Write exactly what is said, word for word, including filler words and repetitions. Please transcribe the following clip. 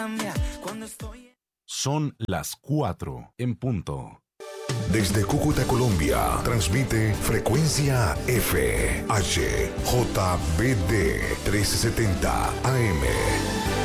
Son las cuatro en punto. Desde Cúcuta, Colombia, transmite Frecuencia F, H, J B D trescientos setenta A M.